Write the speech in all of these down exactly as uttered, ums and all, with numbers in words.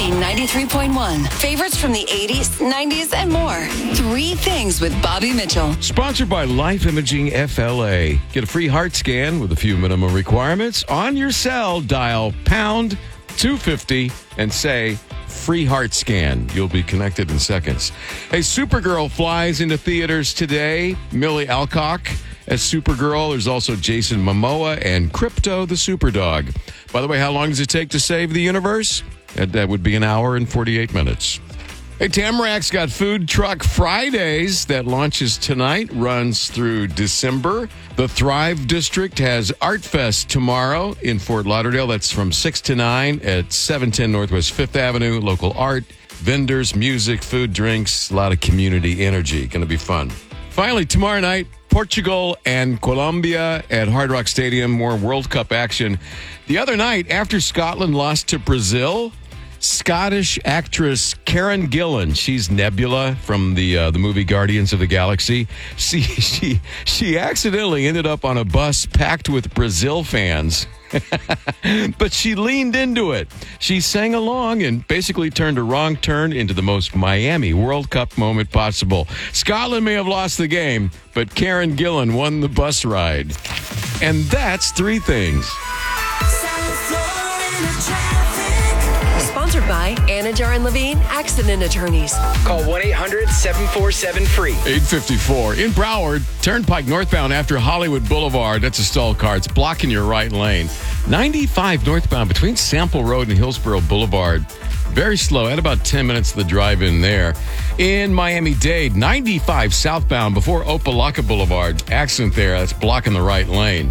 Easy ninety-three point one. Favorites from the eighties, nineties, and more. Three Things with Bobby Mitchell. Sponsored by Life Imaging F L A. Get a free heart scan with a few minimum requirements. On your cell, dial pound two fifty and say free heart scan. You'll be connected in seconds. Hey, Supergirl flies into theaters today. Millie Alcock as Supergirl. There's also Jason Momoa and Crypto the Superdog. By the way, how long does it take to save the universe? That, that would be an hour and forty-eight minutes. Hey, Tamarac's got Food Truck Fridays that launches tonight, runs through December. The Thrive District has Art Fest tomorrow in Fort Lauderdale. That's from six to nine at seven ten Northwest fifth Avenue. Local art, vendors, music, food, drinks, a lot of community energy. Going to be fun. Finally, tomorrow night, Portugal and Colombia at Hard Rock Stadium. More World Cup action. The other night, after Scotland lost to Brazil, Scottish actress Karen Gillan, she's Nebula from the uh, the movie Guardians of the Galaxy. She she she accidentally ended up on a bus packed with Brazil fans. But she leaned into it. She sang along and basically turned a wrong turn into the most Miami World Cup moment possible. Scotland may have lost the game, but Karen Gillan won the bus ride. And that's Three Things. Sponsored by Anajar and Levine Accident Attorneys. Call one eight hundred seven four seven free. eight fifty-four in Broward, Turnpike northbound after Hollywood Boulevard. That's a stall car. It's blocking your right lane. ninety-five northbound between Sample Road and Hillsborough Boulevard. Very slow. At about ten minutes of the drive in there. In Miami-Dade, ninety-five southbound before Opelika Boulevard. Accident there. That's blocking the right lane.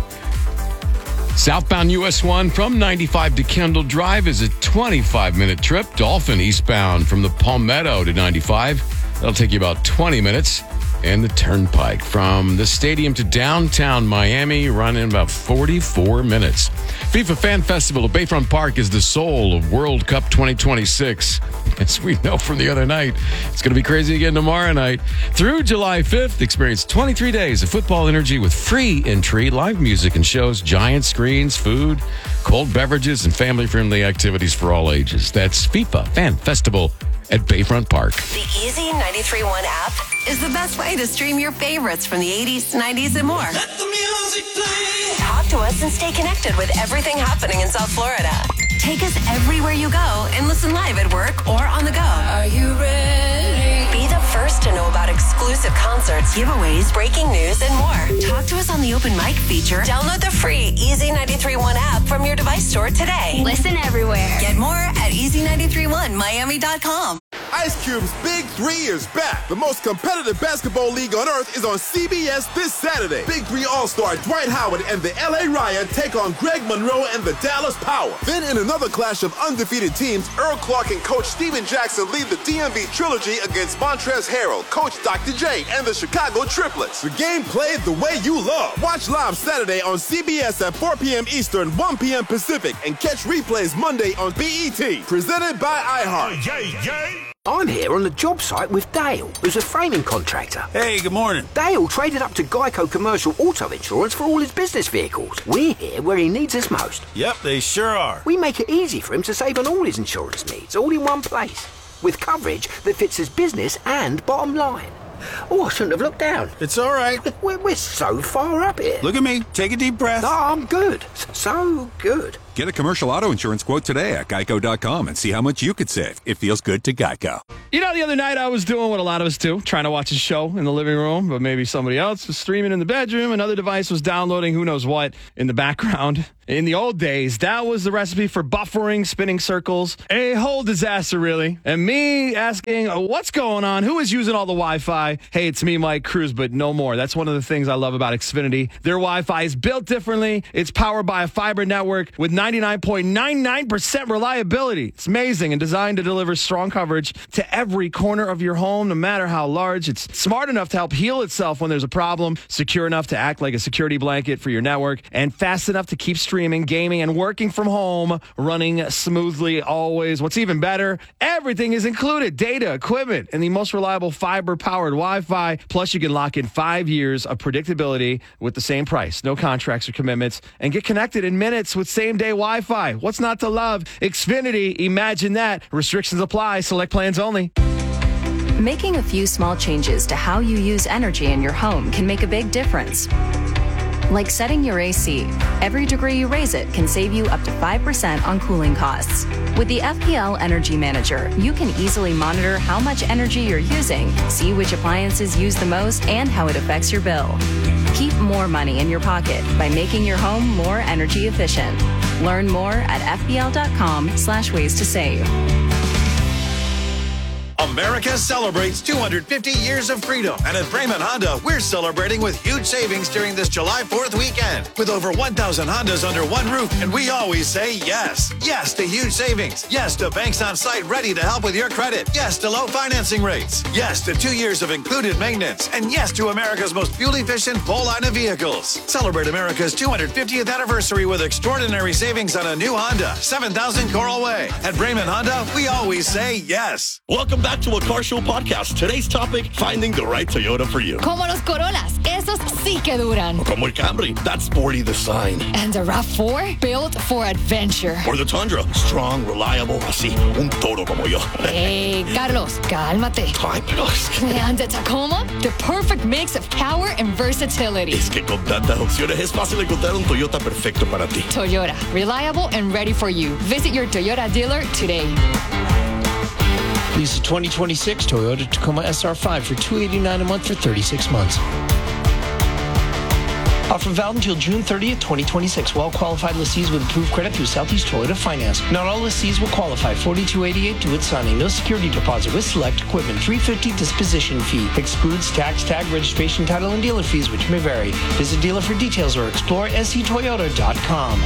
Southbound U S one from ninety-five to Kendall Drive is a twenty-five minute trip. Dolphin eastbound from the Palmetto to ninety-five. That'll take you about twenty minutes. And the Turnpike from the stadium to downtown Miami, running about forty-four minutes. FIFA Fan Festival at Bayfront Park is the soul of World Cup twenty twenty-six. As we know from the other night, it's going to be crazy again tomorrow night. Through July fifth, experience twenty-three days of football energy with free entry, live music and shows, giant screens, food, cold beverages, and family-friendly activities for all ages. That's FIFA Fan Festival at Bayfront Park. The Easy ninety-three point one app is the best way to stream your favorites from the eighties, nineties, and more. Let the music play. Talk to us and stay connected with everything happening in South Florida. Take us everywhere you go and listen live at work or on the go. Are you ready? Be the first to know about exclusive concerts, giveaways, breaking news, and more. Talk to us on the open mic feature. Download the free Easy ninety-three point one app from your device store today. Listen everywhere. Get more at easy nine three one miami dot com. Ice Cube's Big Three is back. The most competitive basketball league on earth is on C B S this Saturday. Big Three All-Star Dwight Howard and the L A Riot take on Greg Monroe and the Dallas Power. Then in another clash of undefeated teams, Earl Clark and Coach Steven Jackson lead the D M V Trilogy against Montrezl Harrell, Coach Doctor J, and the Chicago Triplets. The game played the way you love. Watch live Saturday on C B S at four p.m. Eastern, one p.m. Pacific, and catch replays Monday on B E T. Presented by iHeart. Yay, yay. I'm here on the job site with Dale, who's a framing contractor. Hey, good morning. Dale traded up to Geico Commercial Auto Insurance for all his business vehicles. We're here where he needs us most. Yep, they sure are. We make it easy for him to save on all his insurance needs, all in one place, with coverage that fits his business and bottom line. Oh, I shouldn't have looked down. It's all right. We're, we're so far up here. Look at me. Take a deep breath. No, I'm good. So good. Get a commercial auto insurance quote today at geico dot com and see how much you could save. It feels good to Geico. You know, the other night I was doing what a lot of us do, trying to watch a show in the living room, but maybe somebody else was streaming in the bedroom. Another device was downloading who knows what in the background. In the old days, that was the recipe for buffering, spinning circles. A whole disaster, really. And me asking, what's going on? Who is using all the Wi-Fi? Hey, it's me, Mike Cruz, but no more. That's one of the things I love about Xfinity. Their Wi-Fi is built differently. It's powered by a fiber network with ninety-nine point nine nine percent reliability. It's amazing and designed to deliver strong coverage to every corner of your home, no matter how large. It's smart enough to help heal itself when there's a problem, secure enough to act like a security blanket for your network, and fast enough to keep streaming streaming, gaming, and working from home running smoothly always. What's even better, everything is included. Data, equipment, and the most reliable fiber-powered Wi-Fi. Plus, you can lock in five years of predictability with the same price. No contracts or commitments. And get connected in minutes with same-day Wi-Fi. What's not to love? Xfinity, imagine that. Restrictions apply. Select plans only. Making a few small changes to how you use energy in your home can make a big difference. Like setting your A C. Every degree you raise it can save you up to five percent on cooling costs. With the F P L Energy Manager, you can easily monitor how much energy you're using, see which appliances use the most, and how it affects your bill. Keep more money in your pocket by making your home more energy efficient. Learn more at fpl.com slash ways to save. America celebrates two hundred fifty years of freedom. And at Brayman Honda, we're celebrating with huge savings during this July fourth weekend. With over one thousand Hondas under one roof. And we always say yes. Yes to huge savings. Yes to banks on site ready to help with your credit. Yes to low financing rates. Yes to two years of included maintenance. And yes to America's most fuel-efficient full line of vehicles. Celebrate America's two hundred fiftieth anniversary with extraordinary savings on a new Honda, seven thousand Coral Way. At Brayman Honda, we always say yes. Welcome back to a Car Show podcast. Today's topic, finding the right Toyota for you. Como los Corollas, esos sí que duran. Como el Camry, that sporty design. And the RAV four, built for adventure. Or the Tundra, strong, reliable, así, un toro como yo. Hey, Carlos, cálmate. Ay, pero es que... And the Tacoma, the perfect mix of power and versatility. Es que con tantas opciones es fácil encontrar un Toyota perfecto para ti. Toyota, reliable and ready for you. Visit your Toyota dealer today. Lease a twenty twenty-six Toyota Tacoma S R five for two hundred eighty-nine dollars a month for thirty-six months. Offer valid until June thirtieth, twenty twenty-six. Well-qualified lessees with approved credit through Southeast Toyota Finance. Not all lessees will qualify. forty-two eighty-eight due at signing. No security deposit with select equipment. three hundred fifty dollars disposition fee. Excludes tax, tag, registration, title, and dealer fees, which may vary. Visit dealer for details or explore s c toyota dot com.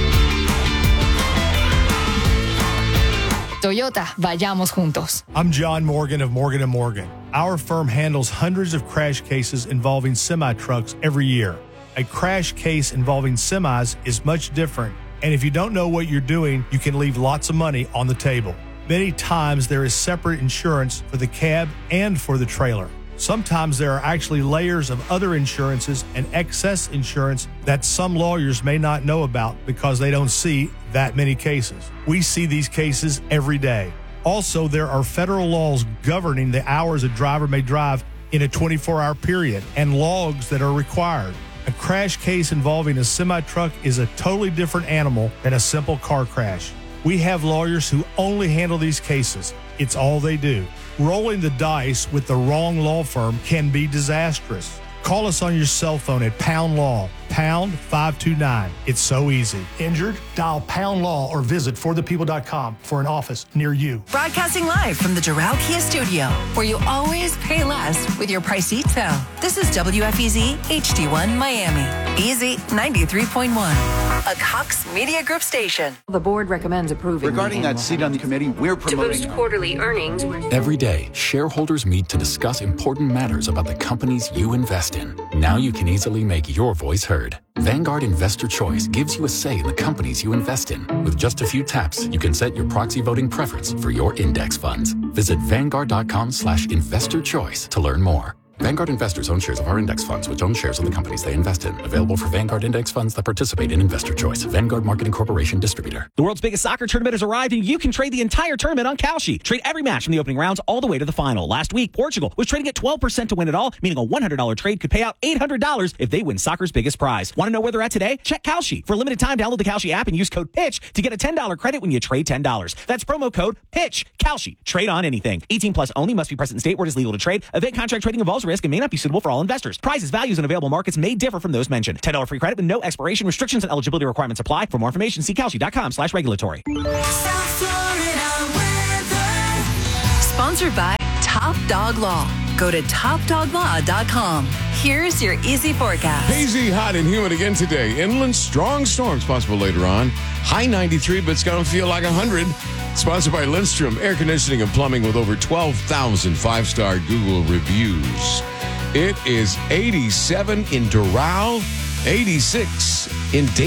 Toyota, vayamos juntos. I'm John Morgan of Morgan and Morgan. Our firm handles hundreds of crash cases involving semi-trucks every year. A crash case involving semis is much different, and if you don't know what you're doing, you can leave lots of money on the table. Many times there is separate insurance for the cab and for the trailer. Sometimes there are actually layers of other insurances and excess insurance that some lawyers may not know about because they don't see that many cases. We see these cases every day. Also, there are federal laws governing the hours a driver may drive in a twenty-four hour period and logs that are required. A crash case involving a semi-truck is a totally different animal than a simple car crash. We have lawyers who only handle these cases. It's all they do. Rolling the dice with the wrong law firm can be disastrous. Call us on your cell phone at Pound Law, pound five two nine. It's so easy. Injured? Dial Pound Law or visit for the people dot com for an office near you. Broadcasting live from the Doral Kia studio, where you always pay less with your price detail. This is W F E Z H D one Miami. Easy ninety-three point one. A Cox Media Group station. The board recommends approving. Regarding that seat on the committee, we're promoting. To boost quarterly earnings. Every day, shareholders meet to discuss important matters about the companies you invest in. Now you can easily make your voice heard. Vanguard Investor Choice gives you a say in the companies you invest in. With just a few taps, you can set your proxy voting preference for your index funds. Visit vanguard.com slash investor choice to learn more. Vanguard investors own shares of our index funds, which own shares of the companies they invest in. Available for Vanguard index funds that participate in Investor Choice. Vanguard Marketing Corporation distributor. The world's biggest soccer tournament has arrived, and you can trade the entire tournament on Kalshi. Trade every match from the opening rounds all the way to the final. Last week, Portugal was trading at twelve percent to win it all, meaning a one hundred dollars trade could pay out eight hundred dollars if they win soccer's biggest prize. Want to know where they're at today? Check Kalshi. For a limited time, download the Kalshi app and use code PITCH to get a ten dollars credit when you trade ten dollars. That's promo code PITCH. Kalshi. Trade on anything. eighteen plus only. Must be present in state where it is legal to trade. Event contract trading involves risk and may not be suitable for all investors. Prizes, values, and available markets may differ from those mentioned. ten dollars free credit with no expiration. Restrictions and eligibility requirements apply. For more information, see Kalshi.com slash regulatory. Sponsored by Top Dog Law. Go to top dog law dot com. Here's your easy forecast. Hazy, hot, and humid again today. Inland, strong storms possible later on. High ninety-three, but it's going to feel like one hundred. Sponsored by Lindstrom Air Conditioning and Plumbing with over twelve thousand five-star Google reviews. It is eighty-seven in Doral, eighty-six in Dayton.